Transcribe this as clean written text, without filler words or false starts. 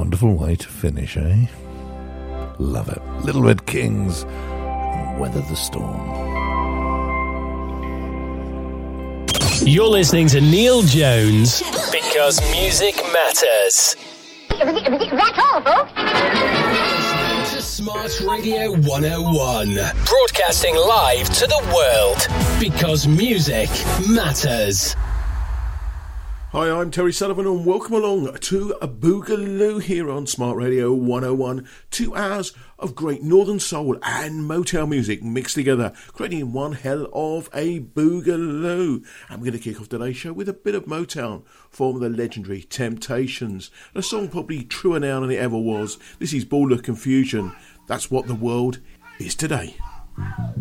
wonderful way to finish, eh? Love it. Little Red Kings, Weather the Storm. You're listening to Neil Jones because music matters. That's all, folks. To Smart Radio 101, broadcasting live to the world because music matters. Hi, I'm Terry Sullivan and welcome along to a Boogaloo here on Smart Radio 101. 2 hours of great Northern Soul and Motown music mixed together, creating one hell of a Boogaloo. And we're going to kick off today's show with a bit of Motown from the legendary Temptations. A song probably truer now than it ever was. This is Ball of Confusion. That's what the world is today.